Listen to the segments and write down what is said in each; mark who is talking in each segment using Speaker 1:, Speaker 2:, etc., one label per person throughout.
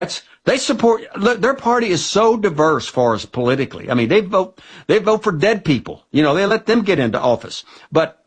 Speaker 1: they support, look, their party is so diverse far as politically. I mean, they vote for dead people. You know, they let them get into office. But,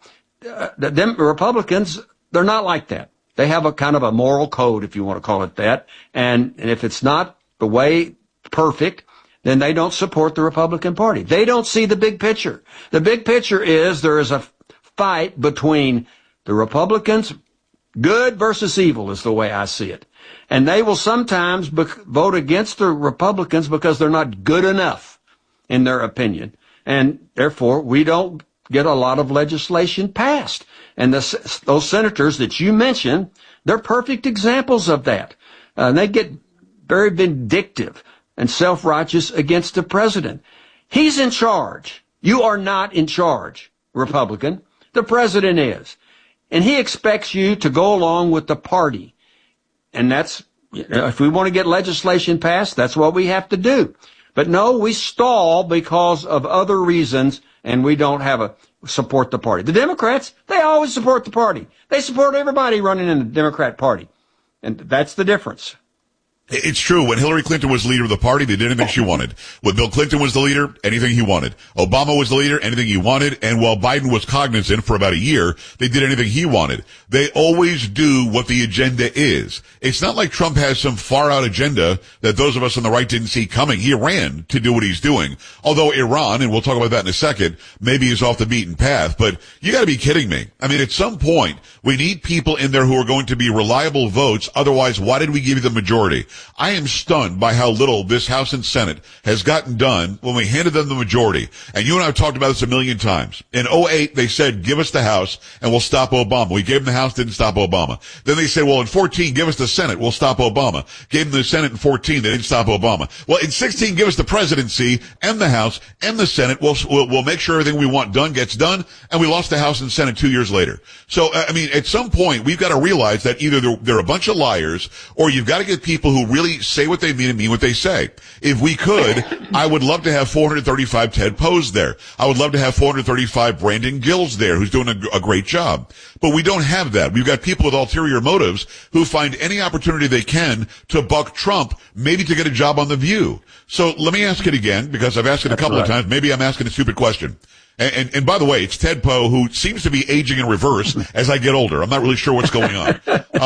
Speaker 1: them Republicans, they're not like that. They have a kind of a moral code, if you want to call it that. And if it's not the way perfect, then they don't support the Republican Party. They don't see the big picture. The big picture is there is a fight between the Republicans. Good versus evil is the way I see it. And they will sometimes vote against the Republicans because they're not good enough in their opinion. And therefore, we don't get a lot of legislation passed. And those senators that you mentioned, they're perfect examples of that. They get very vindictive and self-righteous against the president. He's in charge. You are not in charge, Republican. The president is. And he expects you to go along with the party. And that's, if we want to get legislation passed, that's what we have to do. But no, we stall because of other reasons, and we don't support the party. The Democrats, they always support the party. They support everybody running in the Democrat Party. And that's the difference.
Speaker 2: It's true. When Hillary Clinton was leader of the party, they did anything she wanted. When Bill Clinton was the leader, anything he wanted. Obama was the leader, anything he wanted. And while Biden was cognizant for about a year, they did anything he wanted. They always do what the agenda is. It's not like Trump has some far-out agenda that those of us on the right didn't see coming. He ran to do what he's doing. Although Iran, and we'll talk about that in a second, maybe is off the beaten path. But you gotta be kidding me. I mean, at some point, we need people in there who are going to be reliable votes. Otherwise, why did we give you the majority? I am stunned by how little this House and Senate has gotten done when we handed them the majority. And you and I have talked about this a million times. In 2008, they said, give us the House and we'll stop Obama. We gave them the House, didn't stop Obama. Then they said, well, in 2014, give us the Senate, we'll stop Obama. Gave them the Senate in 2014, they didn't stop Obama. Well, in 2016, give us the presidency and the House and the Senate. We'll make sure everything we want done gets done. And we lost the House and Senate 2 years later. So, I mean, at some point, we've got to realize that either they're a bunch of liars or you've got to get people who really say what they mean and mean what they say. If we could, I would love to have 435 Ted Poes there. I would love to have 435 Brandon Gills there, who's doing a great job. But we don't have that. We've got people with ulterior motives who find any opportunity they can to buck Trump, maybe to get a job on The View. So let me ask it again, because I've asked it a couple of times. Maybe I'm asking a stupid question. And by the way, it's Ted Poe, who seems to be aging in reverse as I get older. I'm not really sure what's going on.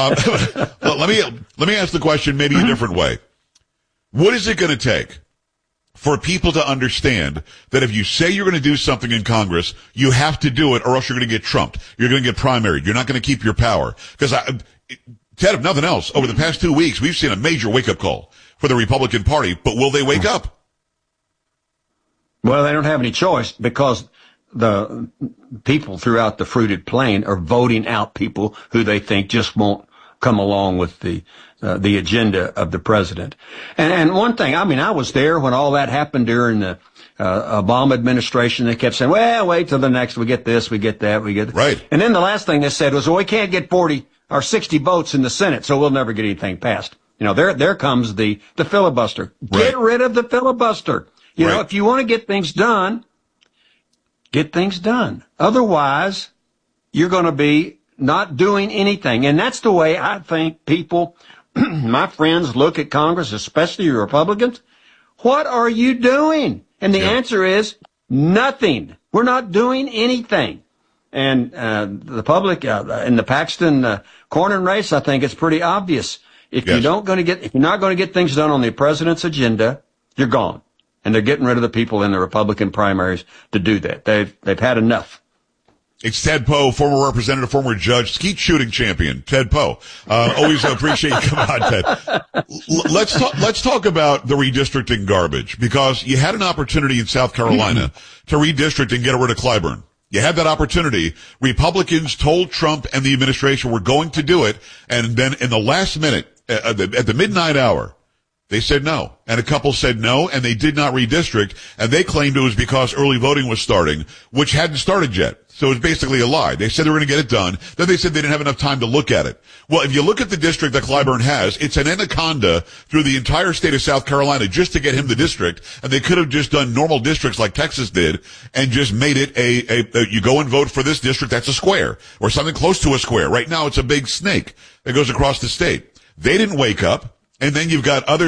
Speaker 2: Let me ask the question maybe a different way. What is it going to take for people to understand that if you say you're going to do something in Congress, you have to do it or else you're going to get trumped. You're going to get primaried. You're not going to keep your power. Because, Ted, if nothing else, over the past 2 weeks, we've seen a major wake-up call for the Republican Party. But will they wake up?
Speaker 1: Well, they don't have any choice because the people throughout the fruited plain are voting out people who they think just won't come along with the agenda of the president. And one thing, I mean, I was there when all that happened during the Obama administration. They kept saying, well, wait till the next, we get this, we get that, we get that.
Speaker 2: Right.
Speaker 1: And then the last thing they said was, well, we can't get 40 or 60 votes in the Senate, so we'll never get anything passed. You know, there comes the filibuster.
Speaker 2: Right.
Speaker 1: Get rid of the filibuster. You know, if you want to get things done, get things done. Otherwise, you're going to be not doing anything. And that's the way I think people, my friends, look at Congress, especially Republicans. What are you doing? And the answer is nothing. We're not doing anything. And the public in the Paxton Cornyn race, I think it's pretty obvious. If you're not going to get things done on the president's agenda, you're gone. And they're getting rid of the people in the Republican primaries to do that. They've had enough.
Speaker 2: It's Ted Poe, former representative, former judge, skeet shooting champion, Ted Poe. Always appreciate you coming on, Ted. Let's talk about the redistricting garbage, because you had an opportunity in South Carolina to redistrict and get rid of Clyburn. You had that opportunity. Republicans told Trump and the administration were going to do it, and then in the last minute, at the midnight hour, they said no. And a couple said no, and they did not redistrict, and they claimed it was because early voting was starting, which hadn't started yet. So it was basically a lie. They said they were going to get it done. Then they said they didn't have enough time to look at it. Well, if you look at the district that Clyburn has, it's an anaconda through the entire state of South Carolina just to get him the district. And they could have just done normal districts like Texas did and just made it you go and vote for this district, that's a square, or something close to a square. Right now it's a big snake that goes across the state. They didn't wake up. And then you've got other